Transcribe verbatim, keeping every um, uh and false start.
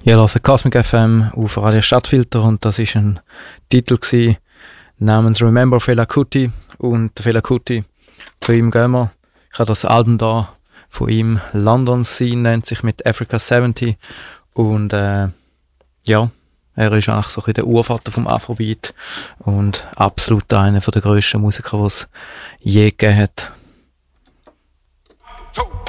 Ja, also Cosmic F M auf Radio Stadtfilter und das ist ein Titel gewesen, namens Remember Fela Kuti und der Fela Kuti, zu ihm gehen wir. Ich habe das Album da von ihm, London Scene nennt sich, mit Africa siebzig und äh, ja, er ist eigentlich so ein bisschen der Urvater vom Afrobeat und absolut einer der grössten Musiker, die es je gegeben hat.